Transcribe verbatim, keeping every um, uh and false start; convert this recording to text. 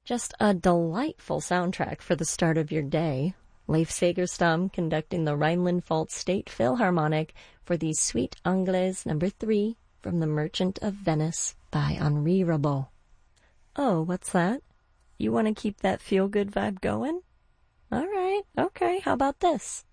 Just a delightful soundtrack for the start of your day. Leif Segerstam conducting the Rhineland-Pfalz State Philharmonic for the Suite Anglaise number three from The Merchant of Venice by Henri Rabault. Oh, what's that? You want to keep that feel-good vibe going? All right, okay, how about this?